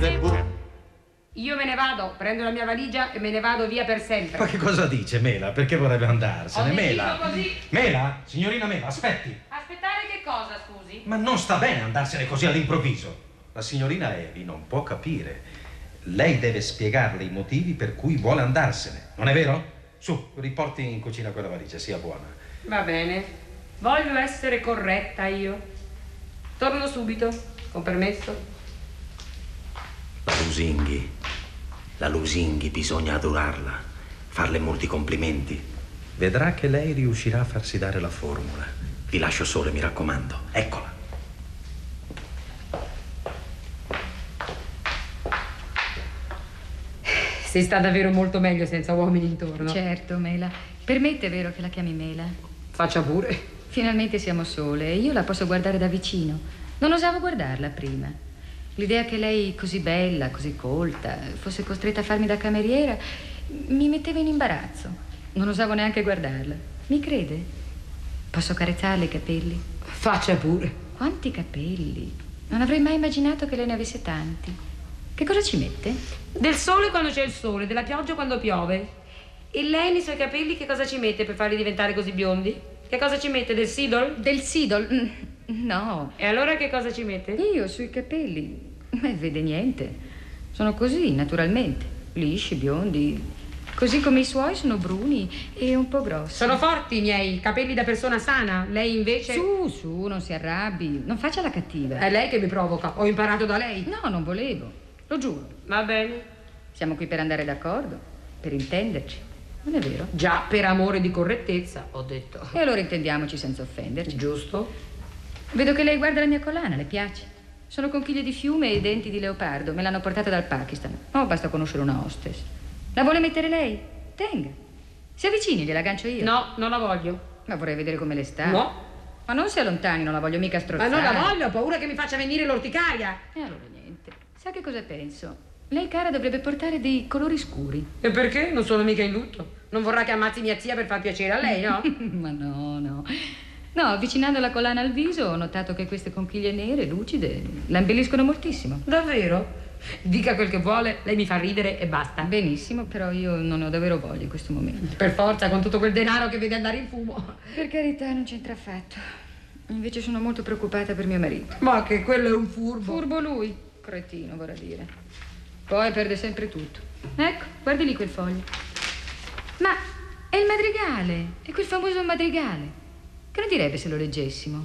Belzebù. Io me ne vado, prendo la mia valigia e me ne vado via per sempre. Ma che cosa dice Mela? Perché vorrebbe andarsene? Ho deciso Mela? così. Mela? Signorina Mela, aspetti. Aspettare che cosa, scusi? Ma non sta bene andarsene così all'improvviso. La signorina Evi non può capire. Lei deve spiegarle i motivi per cui vuole andarsene, non è vero? Su, riporti in cucina quella valigia, sia buona. Va bene. Voglio essere corretta io. Torno subito, con permesso. La Lusinghi bisogna adorarla, farle molti complimenti. Vedrà che lei riuscirà a farsi dare la formula. Vi lascio sole, mi raccomando. Eccola. Si sta davvero molto meglio senza uomini intorno. Certo, Mela. Per me è vero che la chiami Mela. Faccia pure. Finalmente siamo sole e io la posso guardare da vicino. Non osavo guardarla prima. L'idea che lei, così bella, così colta, fosse costretta a farmi da cameriera mi metteva in imbarazzo. Non osavo neanche guardarla. Mi crede? Posso carezzarle i capelli? Faccia pure. Quanti capelli! Non avrei mai immaginato che lei ne avesse tanti. Che cosa ci mette? Del sole quando c'è il sole, della pioggia quando piove. E lei nei suoi capelli che cosa ci mette per farli diventare così biondi? Che cosa ci mette? Del sidol? Del sidol? No. E allora che cosa ci mette? Io sui capelli? Vede niente. Sono così, naturalmente. Lisci, biondi. Così come i suoi sono bruni e un po' grossi. Sono forti i miei, capelli da persona sana. Lei invece... Su, non si arrabbi. Non faccia la cattiva. È lei che mi provoca. Ho imparato da lei. No, non volevo. Lo giuro. Va bene. Siamo qui per andare d'accordo, per intenderci. Non è vero? Già, per amore di correttezza, ho detto. E allora intendiamoci senza offenderci. Giusto? Vedo che lei guarda la mia collana, le piace. Sono conchiglie di fiume e denti di leopardo. Me l'hanno portata dal Pakistan. Oh, basta conoscere una hostess. La vuole mettere lei? Tenga. Si avvicini, gliela gancio io. No, non la voglio. Ma vorrei vedere come le sta. No. Ma non si allontani, non la voglio mica strozzare. Ma non la voglio, ho paura che mi faccia venire l'orticaria. E allora niente. Sa che cosa penso? Lei, cara, dovrebbe portare dei colori scuri. E perché? Non sono mica in lutto. Non vorrà che ammazzi mia zia per far piacere a lei, no? Ma no. No, avvicinando la collana al viso ho notato che queste conchiglie nere, lucide, la embelliscono moltissimo. Davvero? Dica quel che vuole, lei mi fa ridere e basta. Benissimo, però io non ho davvero voglia in questo momento. Per forza, con tutto quel denaro che vede andare in fumo. Per carità, non c'entra affatto. Invece sono molto preoccupata per mio marito. Ma che quello è un furbo. Furbo lui? Cretino, vorrà dire. Poi perde sempre tutto. Ecco, guardi lì quel foglio. Ma è il madrigale, è quel famoso madrigale. Che ne direbbe se lo leggessimo?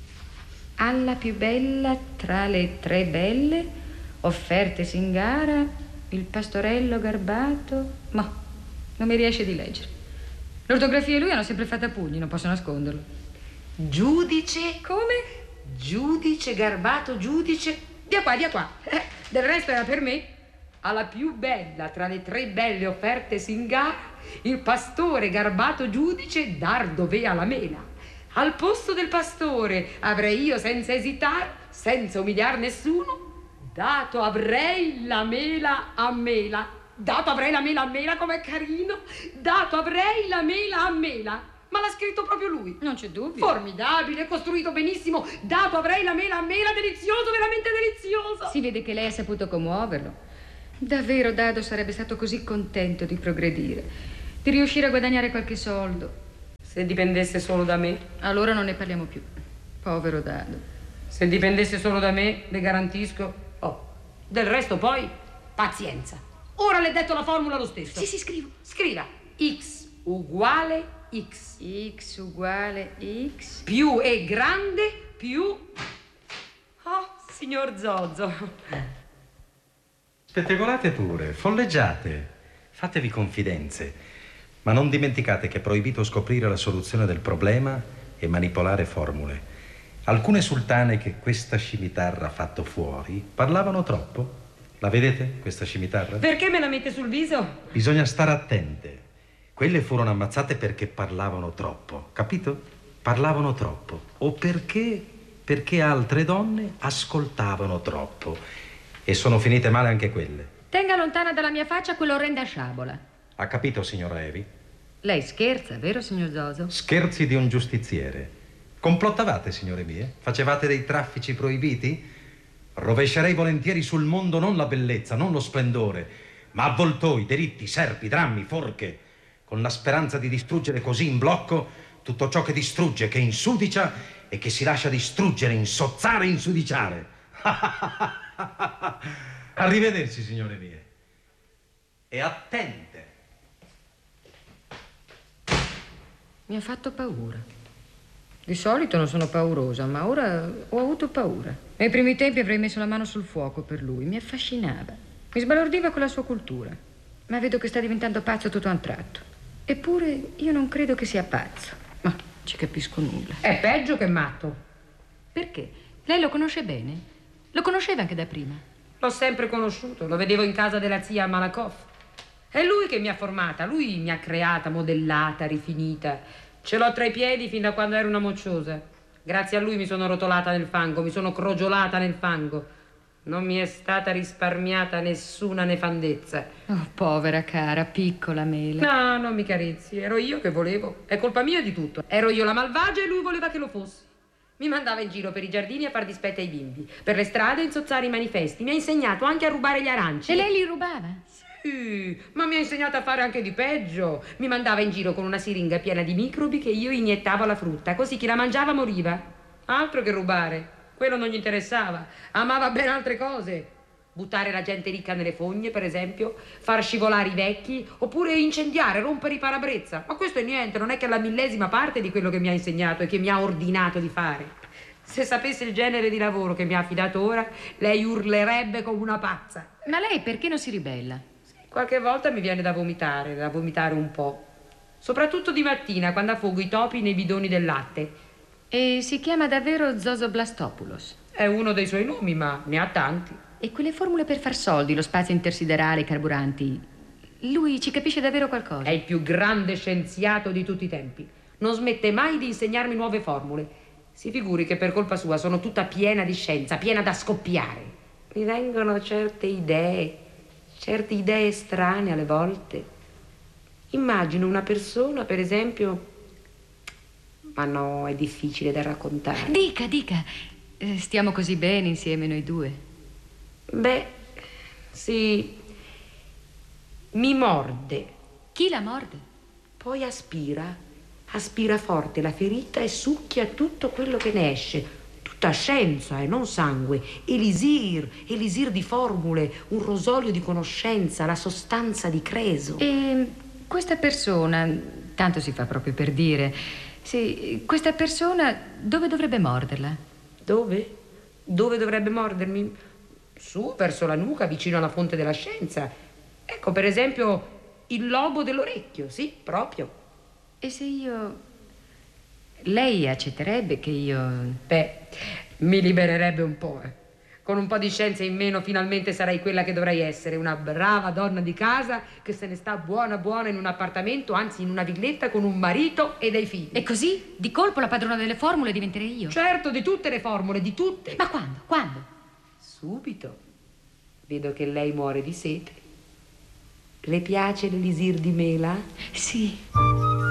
Alla più bella tra le tre belle, offertesi in gara, il pastorello garbato. Ma non mi riesce di leggere. L'ortografia e lui hanno sempre fatto a pugni, non posso nasconderlo. Giudice? Come? Giudice, garbato, giudice. Via qua, via qua. Del resto era per me. Alla più bella tra le tre belle offertesi in gara, il pastore garbato giudice dar dovea la mela. Al posto del pastore avrei io, senza esitare, senza umiliar nessuno, dato avrei la mela a mela. Dato avrei la mela a mela, com'è carino. Dato avrei la mela a mela. Ma l'ha scritto proprio lui. Non c'è dubbio. Formidabile, costruito benissimo. Dato avrei la mela a mela, delizioso, veramente delizioso. Si vede che lei ha saputo commuoverlo. Davvero Dado sarebbe stato così contento di progredire, di riuscire a guadagnare qualche soldo. Se dipendesse solo da me. Allora non ne parliamo più. Povero Dado. Se dipendesse solo da me, le garantisco. Oh, del resto poi, pazienza. Ora le ho detto la formula lo stesso. Sì, scrivo. Scriva x uguale x. X uguale x. Più è grande, più... Oh, signor Zozzo. Spettegolate pure, folleggiate, fatevi confidenze. Ma non dimenticate che è proibito scoprire la soluzione del problema e manipolare formule. Alcune sultane che questa scimitarra ha fatto fuori parlavano troppo. La vedete, questa scimitarra? Perché me la mette sul viso? Bisogna stare attente. Quelle furono ammazzate perché parlavano troppo, capito? Parlavano troppo. O perché altre donne ascoltavano troppo. E sono finite male anche quelle. Tenga lontana dalla mia faccia quell'orrenda sciabola. Ha capito, signora Evi? Lei scherza, vero, signor Zoso? Scherzi di un giustiziere. Complottavate, signore mie? Facevate dei traffici proibiti? Rovescerei volentieri sul mondo non la bellezza, non lo splendore, ma avvoltoi, delitti, serpi, drammi, forche, con la speranza di distruggere così in blocco tutto ciò che distrugge, che insudicia e che si lascia distruggere, insozzare e insudiciare. Arrivederci, signore mie. E attente. Mi ha fatto paura. Di solito non sono paurosa, ma ora ho avuto paura. Nei primi tempi avrei messo la mano sul fuoco per lui. Mi affascinava. Mi sbalordiva con la sua cultura. Ma vedo che sta diventando pazzo tutto a un tratto. Eppure io non credo che sia pazzo. Ma ci capisco nulla. È peggio che matto. Perché? Lei lo conosce bene? Lo conosceva anche da prima? L'ho sempre conosciuto. Lo vedevo in casa della zia Malakoff. È lui che mi ha formata. Lui mi ha creata, modellata, rifinita. Ce l'ho tra i piedi fin da quando ero una mocciosa. Grazie a lui mi sono rotolata nel fango, mi sono crogiolata nel fango. Non mi è stata risparmiata nessuna nefandezza. Oh, povera cara, piccola Mela. No, non mi carezzi, ero io che volevo. È colpa mia di tutto. Ero io la malvagia e lui voleva che lo fossi. Mi mandava in giro per i giardini a far dispetto ai bimbi, per le strade a insozzare i manifesti. Mi ha insegnato anche a rubare gli aranci. E lei li rubava? Sì, ma mi ha insegnato a fare anche di peggio. Mi mandava in giro con una siringa piena di microbi che io iniettavo alla frutta, così chi la mangiava moriva. Altro che rubare. Quello non gli interessava. Amava ben altre cose. Buttare la gente ricca nelle fogne, per esempio, far scivolare i vecchi, oppure incendiare, rompere i parabrezza. Ma questo è niente, non è che la millesima parte di quello che mi ha insegnato e che mi ha ordinato di fare. Se sapesse il genere di lavoro che mi ha affidato ora, lei urlerebbe come una pazza. Ma lei perché non si ribella? Qualche volta mi viene da vomitare un po'. Soprattutto di mattina, quando affogo i topi nei bidoni del latte. E si chiama davvero Zozoblastopoulos? È uno dei suoi nomi, ma ne ha tanti. E quelle formule per far soldi, lo spazio intersiderale, i carburanti, lui ci capisce davvero qualcosa? È il più grande scienziato di tutti i tempi. Non smette mai di insegnarmi nuove formule. Si figuri che per colpa sua sono tutta piena di scienza, piena da scoppiare. Mi vengono certe idee strane alle volte. Immagino una persona, per esempio... Ma no, è difficile da raccontare. Dica. Stiamo così bene insieme noi due. Beh, sì. Mi morde. Chi la morde? Poi aspira forte la ferita e succhia tutto quello che ne esce. Tutta scienza e non sangue. Elisir di formule, un rosolio di conoscenza, la sostanza di creso. E questa persona, tanto si fa proprio per dire... Sì, questa persona dove dovrebbe morderla? Dove? Dove dovrebbe mordermi? Su, verso la nuca, vicino alla fonte della scienza. Ecco, per esempio, il lobo dell'orecchio, sì, proprio. E se io... Lei accetterebbe che io... Beh, mi libererebbe un po', Con un po' di scienza in meno finalmente sarai quella che dovrai essere, una brava donna di casa che se ne sta buona in un appartamento, anzi in una villetta con un marito e dei figli. E così, di colpo, la padrona delle formule diventerei io? Certo, di tutte le formule, di tutte. Ma quando? Quando? Subito. Vedo che lei muore di sete. Le piace l'elisir di mela? Sì.